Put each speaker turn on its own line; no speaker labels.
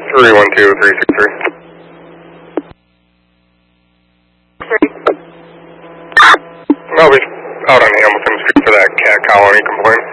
312-363. I'll be out on Hamilton Street for that cat colony complaint.